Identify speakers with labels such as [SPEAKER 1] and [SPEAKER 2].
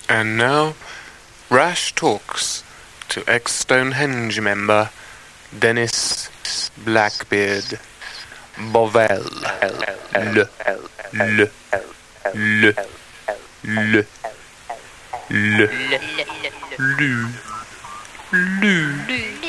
[SPEAKER 1] And now, Rash talks to ex-Stonehenge member Dennis Blackbeard Bovell. Le.